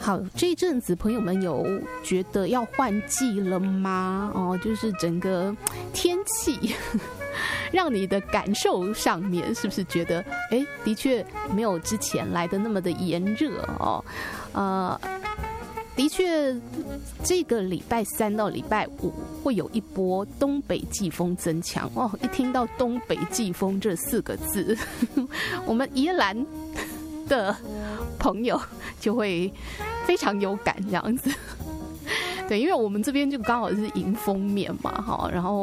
好，这一阵子朋友们有觉得要换季了吗？哦，就是整个天气让你的感受上面是不是觉得的确没有之前来的那么的炎热哦？的确这个礼拜3到礼拜5会有一波东北季风增强哦。一听到东北季风这4个字我们宜兰的朋友就会非常有感这样子对，因为我们这边就刚好是迎风面嘛，然后